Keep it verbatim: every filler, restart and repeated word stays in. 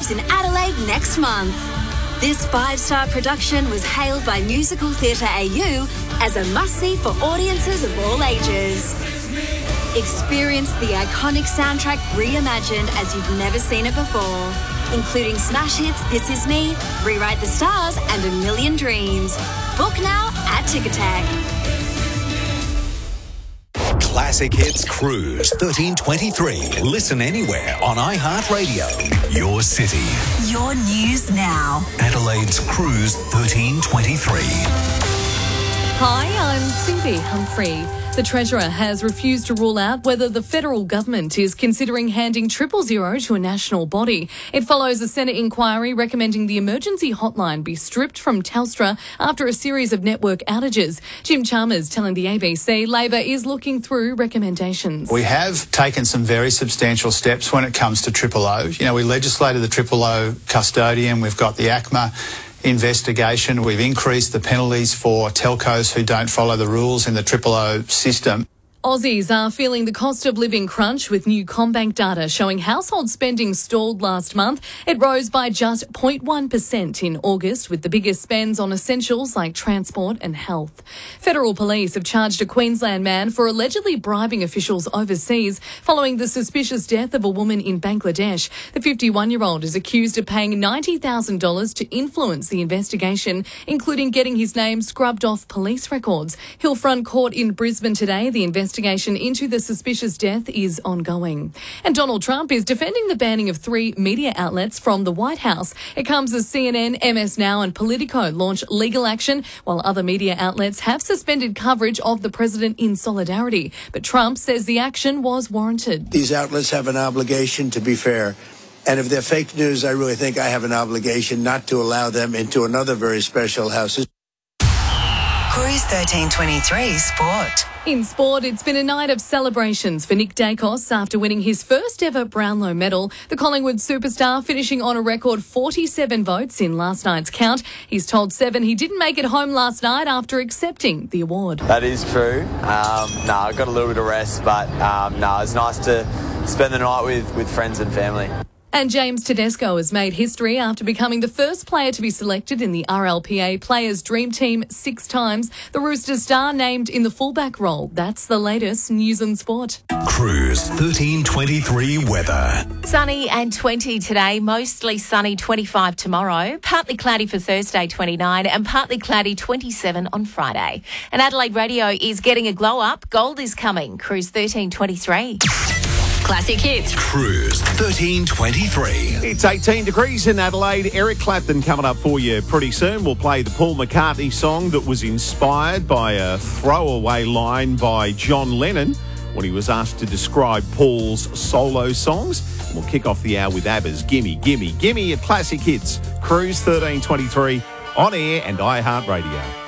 arrives in Adelaide next month. This five-star production was hailed by Musical Theatre A U as a must-see for audiences of all ages. Experience the iconic soundtrack reimagined as you've never seen it before, including smash hits This Is Me, Rewrite the Stars and A Million Dreams. Book now at Ticketek. Classic Hits Cruise thirteen twenty-three. Listen anywhere on iHeartRadio. Your city. Your news now. Adelaide's Cruise thirteen twenty-three. Hi, I'm Phoebe Humphrey. The Treasurer has refused to rule out whether the federal government is considering handing triple zero to a national body. It follows a Senate inquiry recommending the emergency hotline be stripped from Telstra after a series of network outages. Jim Chalmers telling the A B C Labor is looking through recommendations. We have taken some very substantial steps when it comes to Triple O. You know, we legislated the Triple O custodian. We've got the A C M A investigation. We've increased the penalties for telcos who don't follow the rules in the Triple O system. Aussies are feeling the cost of living crunch with new CommBank data showing household spending stalled last month. It rose by just zero point one percent in August, with the biggest spends on essentials like transport and health. Federal police have charged a Queensland man for allegedly bribing officials overseas following the suspicious death of a woman in Bangladesh. The fifty-one-year-old is accused of paying ninety thousand dollars to influence the investigation, including getting his name scrubbed off police records. Hillfront Court in Brisbane today. The investigation into the suspicious death is ongoing. And Donald Trump is defending the banning of three media outlets from the White House. It comes as C N N, M S Now and Politico launch legal action, while other media outlets have suspended coverage of the president in solidarity. But Trump says the action was warranted. These outlets have an obligation to be fair. And if they're fake news, I really think I have an obligation not to allow them into another very special house. Cruise thirteen twenty-three Sport. In sport, it's been a night of celebrations for Nick Dacos after winning his first ever Brownlow medal. The Collingwood superstar finishing on a record forty-seven votes in last night's count. He's told Seven he didn't make it home last night after accepting the award. That is true. Um, no, I got a little bit of rest, but um, no, it's nice to spend the night with, with friends and family. And James Tedesco has made history after becoming the first player to be selected in the R L P A Players' Dream Team six times. The Roosters star named in the fullback role. That's the latest news and sport. Cruise thirteen twenty-three weather. Sunny and twenty today, mostly sunny twenty-five tomorrow, partly cloudy for Thursday twenty-nine and partly cloudy twenty-seven on Friday. And Adelaide Radio is getting a glow up. Gold is coming. Cruise thirteen twenty-three. Classic Hits. Cruise thirteen twenty-three. It's eighteen degrees in Adelaide. Eric Clapton coming up for you pretty soon. We'll play the Paul McCartney song that was inspired by a throwaway line by John Lennon when he was asked to describe Paul's solo songs. We'll kick off the hour with ABBA's Gimme, Gimme, Gimme at Classic Hits. Cruise thirteen twenty-three on air and iHeartRadio.